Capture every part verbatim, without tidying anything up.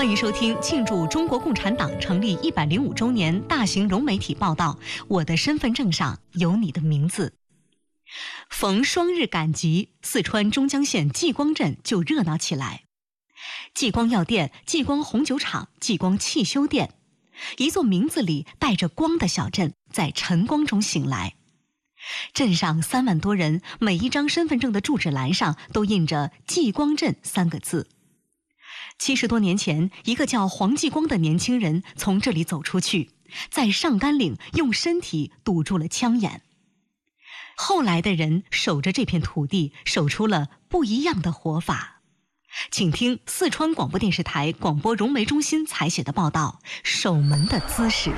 欢迎收听庆祝中国共产党成立一百零五周年大型融媒体报道。我的身份证上有你的名字。逢双日赶集，四川中江县继光镇就热闹起来。继光药店、继光红酒厂、继光汽修店，一座名字里带着光的小镇在晨光中醒来。镇上三万多人，每一张身份证的住址栏上都印着继光镇三个字。七十多年前，一个叫黄继光的年轻人从这里走出去，在上甘岭用身体堵住了枪眼。后来的人守着这片土地，守出了不一样的活法。请听四川广播电视台广播融媒中心采写的报道《守门的姿势》。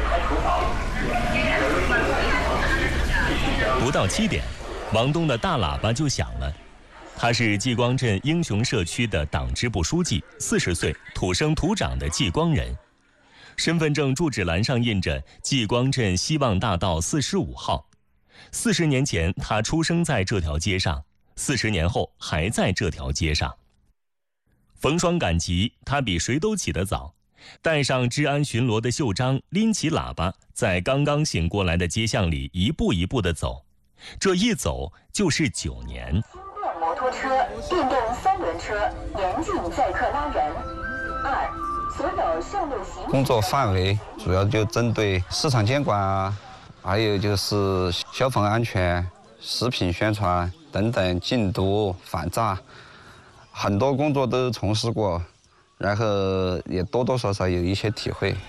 不到七点，王东的大喇叭就响了。他是继光镇英雄社区的党支部书记，四十岁，土生土长的继光人。身份证住址栏上印着继光镇希望大道四十五号。四十年前，他出生在这条街上，四十年后还在这条街上。逢双赶集，他比谁都起得早，带上治安巡逻的袖章，拎起喇叭，在刚刚醒过来的街巷里一步一步地走。这一走就是九年。 摩托车、电动三轮车严禁载客拉人。二，所有上路行工作范围主要就针对市场监管啊，还有就是消防安全、食品宣传等等，禁毒、反诈，很多工作都从事过，然后也多多少少有一些体会。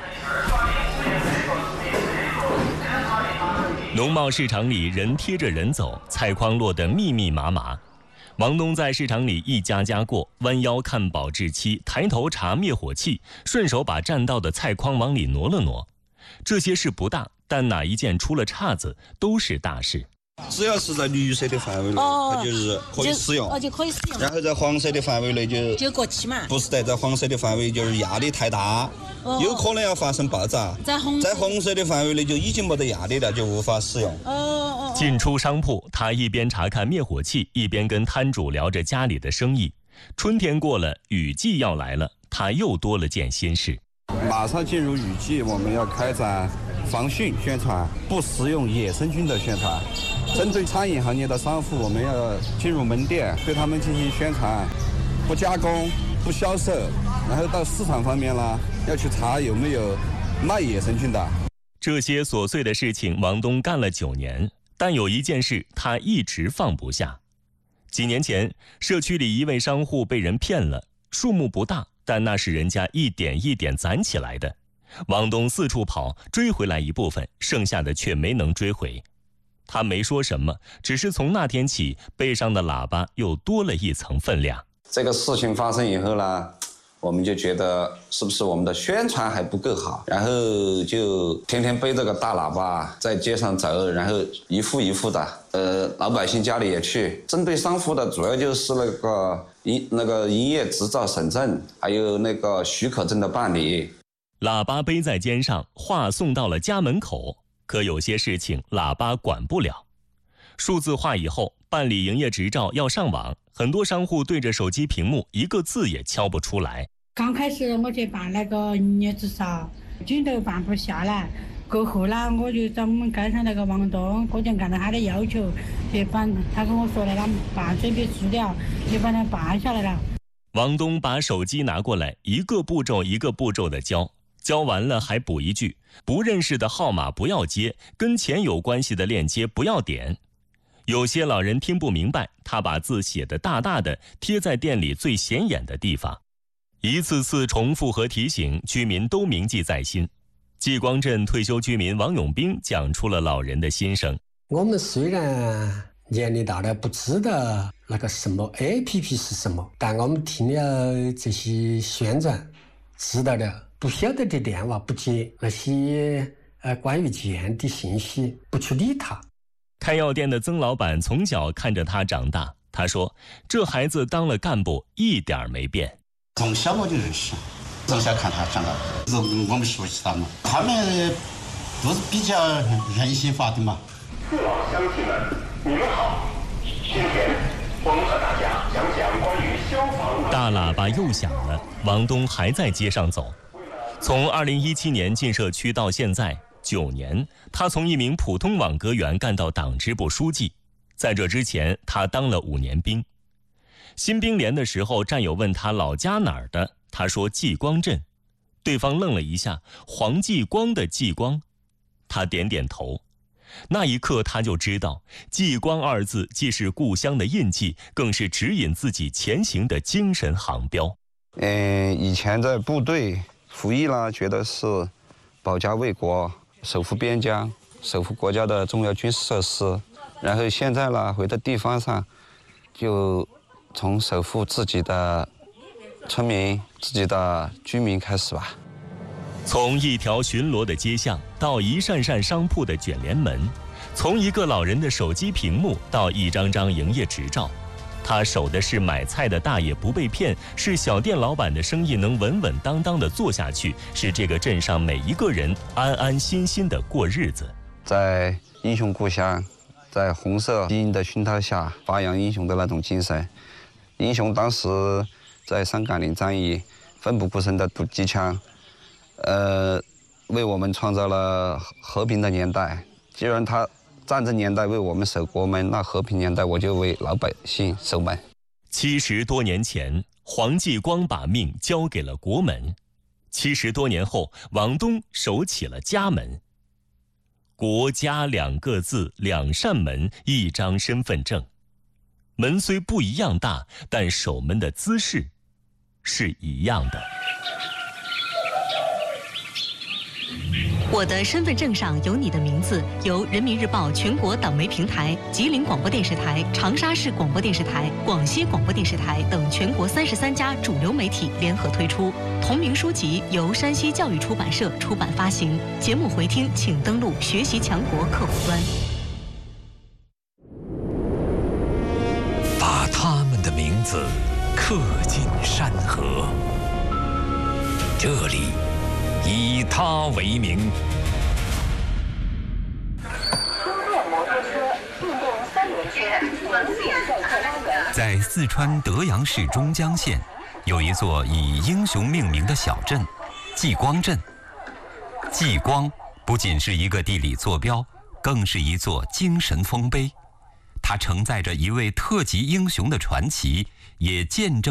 农贸市场里人贴着人走，菜筐落得密密麻麻。王东在市场里一家家过，弯腰看保质期，抬头查灭火器，顺手把占道的菜筐往里挪了挪。这些事不大，但哪一件出了岔子都是大事。 只要是在绿色的范围内，哦、它就是可以使用， 哦就可以使用。 然后在黄色的范围内就就过期嘛。 不是的，在黄色的范围就是压力太大，哦、有可能要发生爆炸。 在红在红色的范围内就已经没得压力了，就无法使用。 哦哦。 进出商铺，他一边查看灭火器，一边跟摊主聊着家里的生意。春天过了，雨季要来了，他又多了件心事。 马上进入雨季，我们要开展防汛宣传，不食用野生菌的宣传。针对餐饮行业的商户，我们要进入门店，对他们进行宣传，不加工、不销售。然后到市场方面呢，要去查有没有卖野生菌的。 这些琐碎的事情，王东干了九年，但有一件事他一直放不下。几年前，社区里一位商户被人骗了，数目不大，但那是人家一点一点攒起来的。王东四处跑，追回来一部分，剩下的却没能追回。他没说什么，只是从那天起，背上的喇叭又多了一层分量。 这个事情发生以后呢，我们就觉得是不是我们的宣传还不够好，然后就天天背着个大喇叭在街上走，然后一户一户的，呃，老百姓家里也去。针对商户的主要就是那个营那个营业执照审证，还有那个许可证的办理。 喇叭背在肩上，话送到了家门口。可有些事情喇叭管不了。数字化以后，办理营业执照要上网，很多商户对着手机屏幕一个字也敲不出来。 刚开始我去办那个营业执照，劲头办不下来，过后呢，我就找我们街上那个王东，我就按照他的要求去办，他跟我说了，他办水笔输掉，就把它办下来了。 王东把手机拿过来，一个步骤一个步骤的教。教完了还补一句，不认识的号码不要接，跟钱有关系的链接不要点。有些老人听不明白，他把字写得大大的，贴在店里最显眼的地方。一次次重复和提醒，居民都铭记在心。继光镇退休居民王永兵讲出了老人的心声。 我们虽然年龄大了，不知道那个什么 A P P 是什么，但我们听了这些宣传，知道了。不晓得的电话不接，那些呃关于钱的信息不去理他。 开药店的曾老板从小看着他长大，他说这孩子当了干部一点没变。 从小我就认识，从小看他长大，我们熟悉他嘛，他们都是比较人性化的嘛。 父老乡亲们，你们好，今天我们和大家讲讲关于消防大喇叭又响了，王东还在街上走。从二零一七年进社区到现在九年，他从一名普通网格员干到党支部书记。在这之前，他当了五年兵。新兵连的时候，战友问他老家哪儿的，他说继光镇。对方愣了一下，黄继光的继光，他点点头。那一刻他就知道，继光二字既是故乡的印记，更是指引自己前行的精神航标。 嗯，以前在部队服役啦，觉得是保家卫国、守护边疆、守护国家的重要军事设施。然后现在呢，回到地方上，就从守护自己的村民、自己的居民开始吧。 从一条巡逻的街巷到一扇扇商铺的卷帘门，从一个老人的手机屏幕到一张张营业执照，他守的是买菜的大爷不被骗，是小店老板的生意能稳稳当当的做下去，是这个镇上每一个人安安心心的过日子。 在英雄故乡，在红色基因的熏陶下，发扬英雄的那种精神。英雄当时在三岗岭战役，奋不顾身的堵机枪。呃，为我们创造了和平的年代。既然他战争年代为我们守国门，那和平年代我就为老百姓守门。 七十多年前，黄继光把命交给了国门；七十多年后，王东守起了家门。国家两个字，两扇门，一张身份证。门虽不一样大，但守门的姿势是一样的。 我的身份证上有你的名字，由人民日报全国党媒平台、吉林广播电视台、长沙市广播电视台、广西广播电视台等全国三十三家主流媒体联合推出。同名书籍由山西教育出版社出版发行。节目回听请登录学习强国客户端。 把他们的名字刻进山河，这里以他为名。 充电摩托车、电动三轮车、沿线载客拉人。 在四川德阳市中江县，有一座以英雄命名的小镇——继光镇。继光不仅是一个地理坐标，更是一座精神丰碑。它承载着一位特级英雄的传奇，也见证